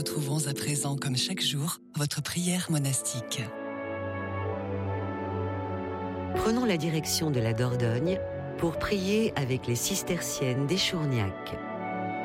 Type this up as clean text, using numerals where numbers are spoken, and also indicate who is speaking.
Speaker 1: retrouvons à présent, comme chaque jour, votre prière monastique.
Speaker 2: Prenons la direction de la Dordogne pour prier avec les cisterciennes d'Échourgnac.